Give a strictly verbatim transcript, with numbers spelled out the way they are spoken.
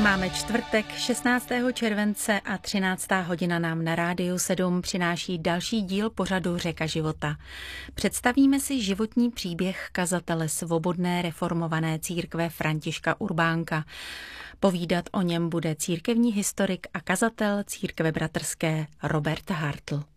Máme čtvrtek, šestnáctého července a třináctá hodina nám na Rádiu sedm přináší další díl pořadu Řeka života. Představíme si životní příběh kazatele svobodné reformované církve Františka Urbánka. Povídat o něm bude církevní historik a kazatel církve bratrské Robert Hartl.